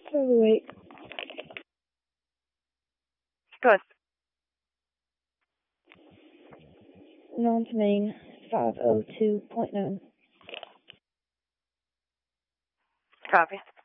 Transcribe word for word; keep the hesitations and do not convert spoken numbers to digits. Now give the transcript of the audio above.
Overweight. Good. Non-domain five oh two point nine. Copy.